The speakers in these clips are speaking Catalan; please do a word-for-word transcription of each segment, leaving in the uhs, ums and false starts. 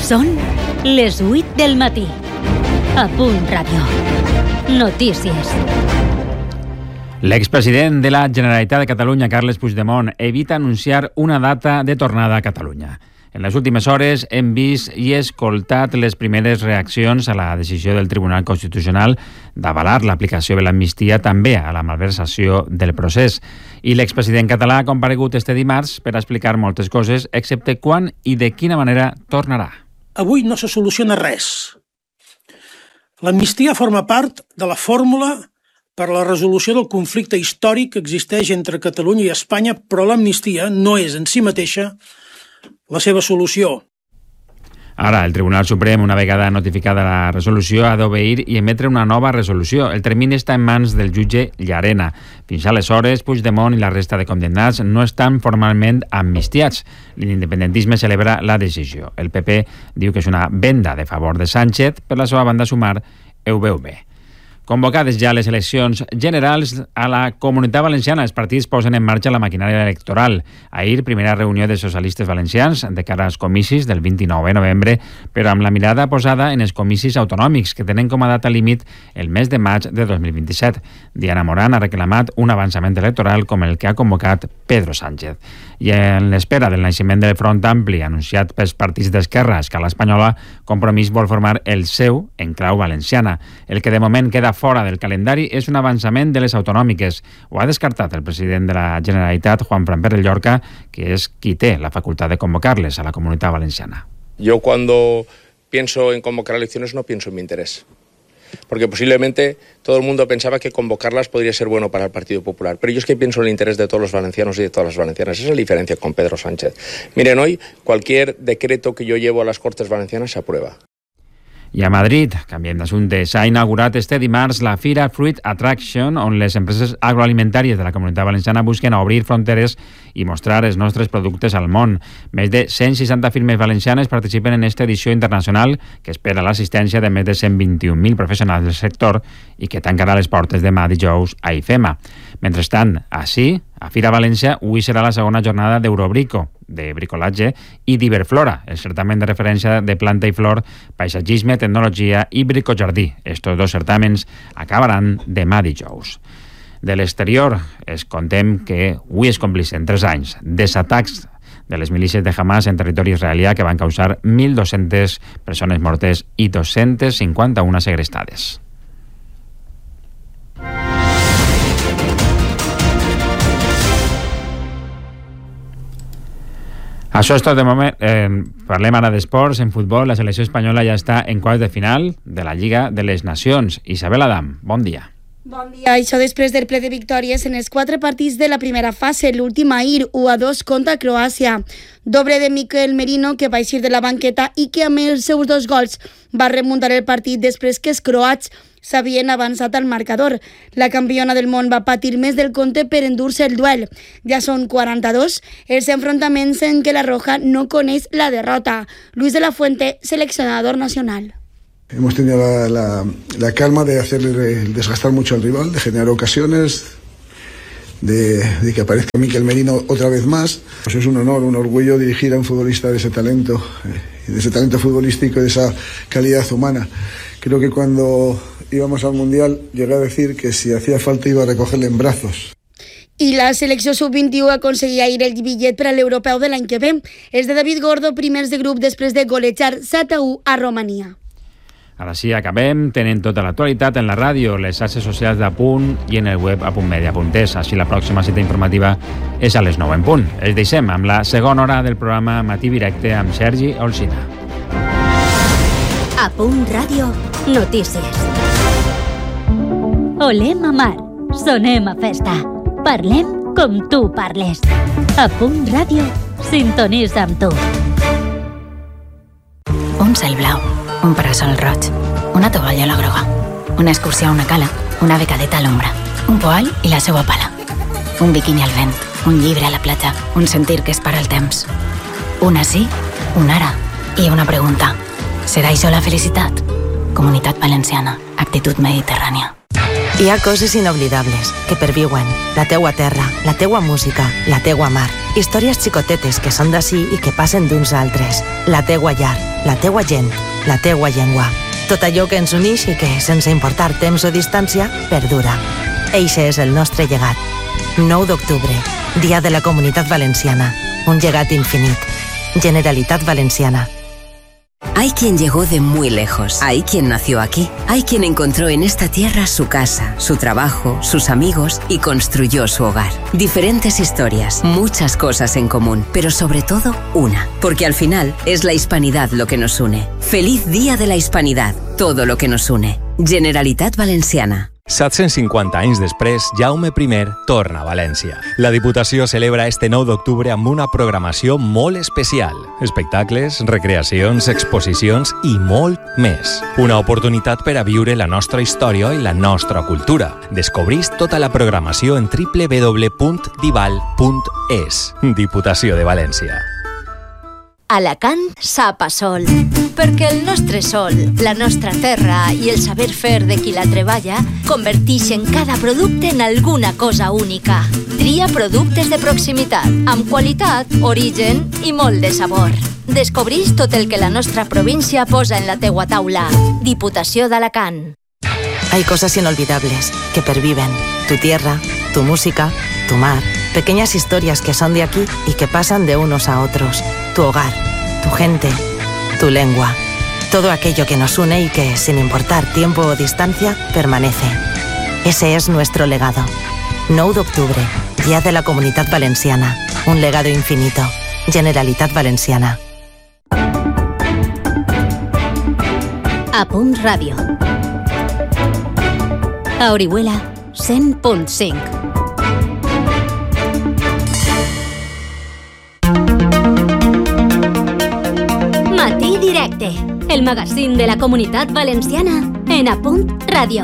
Són les vuit del matí. A Punt Ràdio. Notícies. L'expresident de la Generalitat de Catalunya, Carles Puigdemont, evita anunciar una data de tornada a Catalunya. En les últimes hores hem vist i escoltat les primeres reaccions a la decisió del Tribunal Constitucional d'avalar l'aplicació de l'amnistia també a la malversació del procés. I l'expresident català ha comparegut este dimarts per explicar moltes coses, excepte quan i de quina manera tornarà. Avui no se soluciona res. L'amnistia forma part de la fórmula per a la resolució del conflicte històric que existeix entre Catalunya i Espanya, però l'amnistia no és en si mateixa la seva solució. Ara, el Tribunal Suprem, una vegada notificada la resolució, ha d'obeir i emetre una nova resolució. El termini està en mans del jutge Llarena. Fins aleshores, Puigdemont i la resta de condemnats no estan formalment amnistiats. L'independentisme celebra la decisió. El P P diu que és una venda de favor de Sánchez, per la seva banda Sumar ho veu bé. Convocades ja les eleccions generals a la Comunitat Valenciana, els partits posen en marxa la maquinària electoral. Ahir, primera reunió de socialistes valencians de cara als comicis del vint-i-nou de novembre, però amb la mirada posada en els comicis autonòmics, que tenen com a data límit el mes de maig de dos mil vint-i-set. Diana Morán ha reclamat un avançament electoral com el que ha convocat Pedro Sánchez. I en l'espera del naixement del Front Ampli, anunciat pels partits d'esquerra a escala espanyola, Compromís vol formar el seu en clau valenciana. El que de moment queda fora del calendari és un avançament de les autonòmiques. Ho ha descartat el president de la Generalitat, Juanfran Pérez Llorca, que és qui té la facultad de convocarles a la Comunitat Valenciana. Yo cuando pienso en convocar elecciones no pienso en mi interés. Porque posiblemente todo el mundo pensaba que convocarlas podría ser bueno para el Partido Popular. Pero yo es que pienso en el interés de todos los valencianos y de todas las valencianas. Esa es la diferencia con Pedro Sánchez. Miren, hoy cualquier decreto que yo llevo a las Cortes Valencianas se aprueba. I a Madrid, canviem d'assumpte, s'ha inaugurat este dimarts la Fira Fruit Attraction, on les empreses agroalimentàries de la Comunitat Valenciana busquen obrir fronteres i mostrar els nostres productes al món. Més de cent seixanta firmes valencianes participen en esta edició internacional que espera l'assistència de més de cent vint-i-un mil professionals del sector i que tancarà les portes demà dijous a IFEMA. Mentrestant, així, a Fira València, avui serà la segona jornada d'Eurobrico, de bricolatge, i d'Iberflora, el certamen de referència de planta i flor, paisatgisme, tecnologia i bricojardí. Estos dos certamens acabaran demà dijous. De l'exterior, es contem que avui es complixen tres anys dels atacs de les milícies de Hamas en territori israelià que van causar mil dos-centes persones mortes i dos-centes cinquanta-una segrestades. Això és tot de moment. Eh, parlem ara d'esports. En futbol, la selecció espanyola ja està en quarts de final de la Lliga de les Nacions. Isabel Adam, bon dia. Bon dia. Això després del ple de victòries en els quatre partits de la primera fase. L'últim ahir, u a dos contra Croàcia. Doble de Mikel Merino, que va eixir de la banqueta i que amb els seus dos gols va remuntar el partit després que els croats s'havien avançat al marcador. La campiona del món va patir més del compte per endur-se el duel. Ja són quaranta-dos els enfrontaments en què la Roja no coneix la derrota. Luis de la Fuente, seleccionador nacional. Hemos tenido la, la, la calma de hacerle desgastar mucho al rival, de generar ocasiones, de, de que aparezca Mikel Merino otra vez más. Pues es un honor, un orgullo dirigir a un futbolista de ese talento, de ese talento futbolístico y de esa calidad humana. Creo que cuando íbamos al Mundial llegué a decir que si hacía falta iba a recogerle en brazos. I la selecció sub vint-i-u aconseguia ir el bitllet per a l'europeu de l'any que ve. Els de David Gordo, primers de grup després de golejar set a u a Romania. Ara sí, acabem. Tenen tota l'actualitat en la ràdio, les xarxes socials d'Apunt i en el web apuntmedia punt es. Així la pròxima cita informativa és a les nou en punt. Els deixem amb la segona hora del programa Matí Directe amb Sergi Olsina. Apunt Ràdio, notícies. Olem a mar, sonem a festa. Parlem com tu parles. Apunt Ràdio, sintonitza amb tu. Un cel blau, un parasol roig, una tovallola groga, una excursió a una cala, una becadeta a l'ombra, un poal i la seua pala, un biquini al vent, un llibre a la platja, un sentir que es para el temps. Una sí, una ara i una pregunta. Serà això la felicitat? Comunitat Valenciana, actitud mediterrània. Hi ha coses inoblidables que perviuen la teua terra, la teua música, la teua mar. Històries xicotetes que són d'ací i que passen d'uns altres. La teua llar, la teua gent, la teua llengua. Tot allò que ens uneix i que, sense importar temps o distància, perdura. Eixe és el nostre llegat. nou d'octubre, Dia de la Comunitat Valenciana. Un llegat infinit. Generalitat Valenciana. Hay quien llegó de muy lejos, hay quien nació aquí, hay quien encontró en esta tierra su casa, su trabajo, sus amigos y construyó su hogar. Diferentes historias, muchas cosas en común, pero sobre todo una, porque al final es la hispanidad lo que nos une. Feliz Día de la Hispanidad, todo lo que nos une. Generalitat Valenciana. set-cents cinquanta anys després, Jaume I torna a València. La Diputació celebra este nou d'octubre amb una programació molt especial. Espectacles, recreacions, exposicions i molt més. Una oportunitat per a viure la nostra història i la nostra cultura. Descobrís tota la programació en w w w punt dival punt es. Diputació de València. Alacant sap a sol, perquè el nostre sol, la nostra terra i el saber fer de qui la treballa converteixen cada producte en alguna cosa única. Tria productes de proximitat, amb qualitat, origen i molt de sabor. Descobrís tot el que la nostra província posa en la teua taula. Diputació d'Alacant. Hay cosas inolvidables que perviven. Tu tierra, tu música, tu mar. Pequeñas historias que son de aquí y que pasan de unos a otros. Tu hogar, tu gente, tu lengua. Todo aquello que nos une y que, sin importar tiempo o distancia, permanece. Ese es nuestro legado. nou d'octubre, Día de la Comunitat Valenciana. Un legado infinito. Generalitat Valenciana. A Punt Ràdio. A Orihuela, cent punt cinc. Matí Directe, el magazín de la Comunitat Valenciana en A Punt Ràdio.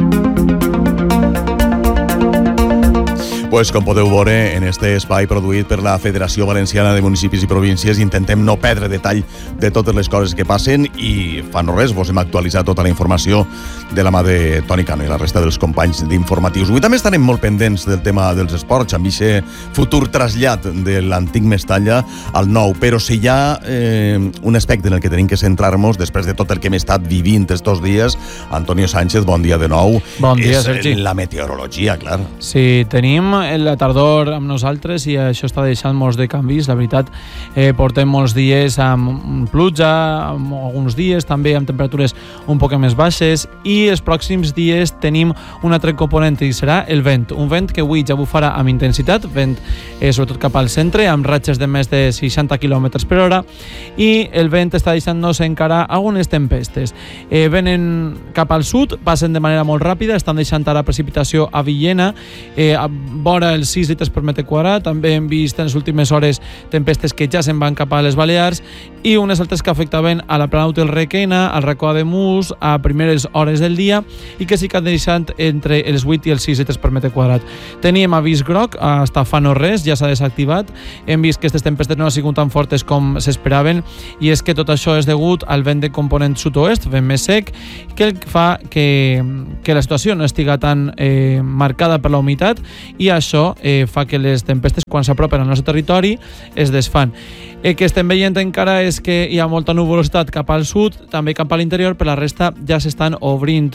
Pues, com podeu veure, en este espai produït per la Federació Valenciana de Municipis i Províncies intentem no perdre detall de totes les coses que passen i fa no res, vos hem actualitzat tota la informació de la mà de Toni Cano i la resta dels companys d'informatius. Avui també estarem molt pendents del tema dels esports, amb aquest futur trasllat de l'antic Mestalla al nou, però si hi ha eh, un aspecte en el que tenim que centrar-nos després de tot el que hem estat vivint estos dies, Antonio Sánchez, bon dia de nou. Bon dia, és Sergi. La meteorologia, clar. Sí, tenim la tardor amb nosaltres i això està deixant molts de canvis. La veritat, eh, portem molts dies amb pluja, amb alguns dies també amb temperatures un poc més baixes i els pròxims dies tenim un altre component i serà el vent. Un vent que avui ja bufarà amb intensitat, vent eh, sobretot cap al centre, amb ratxes de més de seixanta quilòmetres per hora i el vent està deixant-nos encara algunes tempestes. Eh, venen cap al sud, passen de manera molt ràpida, estan deixant ara precipitació a Villena, eh, a vora els sis litres per metre quadrat. També hem vist en les últimes hores tempestes que ja se'n van cap a les Balears i unes altres que afectaven a la Plana del Requena, al racó de Mus, a primeres hores del dia i que sí que han deixat entre els vuit i els sis litres per metre quadrat. Teníem avís groc, hasta fa no res, ja s'ha desactivat. Hem vist que aquestes tempestes no han sigut tan fortes com s'esperaven i és que tot això és degut al vent de component sud-oest, vent més sec, que fa que, que la situació no estiga tan eh, marcada per la humitat i això eh, fa que les tempestes quan s'apropen al nostre territori es desfan. El que estem veient encara és que hi ha molta nuvolositat cap al sud, també cap a l'interior, però la resta ja s'estan obrint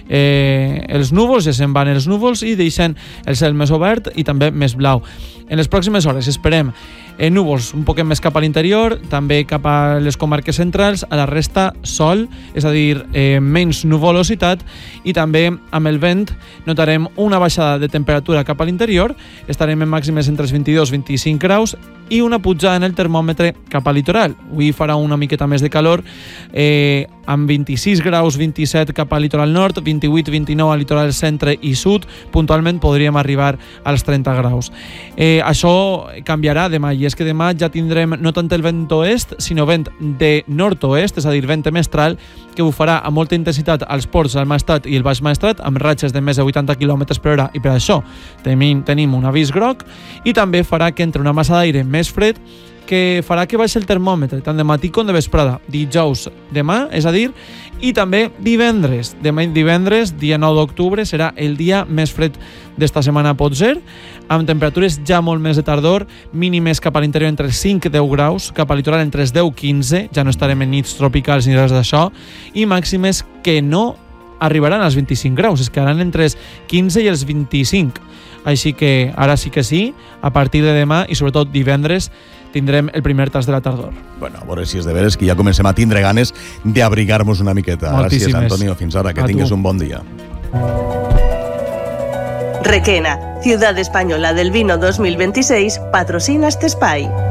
eh, els núvols, ja se'n van els núvols i deixen el cel més obert i també més blau. En les pròximes hores esperem eh, núvols un poc més cap a l'interior, també cap a les comarques centrals, a la resta sol, és a dir, eh, menys nuvolositat i també amb el vent notarem una baixada de temperatura cap a l'interior, estarem en màximes entre els vint-i-dos i vint-i-cinc graus i una pujada en el termòmetre cap al litoral. Avui farà una miqueta més de calor, eh, amb vint-i-sis graus, vint-i-set cap al litoral nord, vint-i-vuit vint-i-nou al litoral centre i sud, puntualment podríem arribar als trenta graus. Eh, això canviarà demà, i és que demà ja tindrem no tant el vent oest, sinó vent de nord-oest, és a dir, vent mestral, que bufarà amb molta intensitat als ports, al Maestrat i el Baix Maestrat, amb ratxes de més de vuitanta quilòmetres per hora, i per això tenim, tenim un avís groc, i també farà que entre una massa d'aire més fred que farà que baixi el termòmetre, tant de matí com de vesprada. Dijous demà, és a dir, i també divendres. Demà divendres, dia nou d'octubre, serà el dia més fred d'esta setmana, pot ser, amb temperatures ja molt més de tardor, mínimes cap a l'interior entre els cinc i deu graus, cap a litoral entre els deu i quinze, ja no estarem en nits tropicals ni res d'això, i màximes que no arribaran als vint-i-cinc graus, es quedaran entre els quinze i els vint-i-cinc. Així que ara sí que sí, a partir de demà i sobretot divendres tindrem el primer tas de la tardor. Bueno, a veure si és de veres que ja comencem a tindre ganes d'abrigar-nos una miqueta. Moltíssimes. Gràcies, Antonio. Fins ara. Que A tingues tu. un bon dia. Requena, Ciudad Española del Vino dos mil veintiséis, patrocina este espai.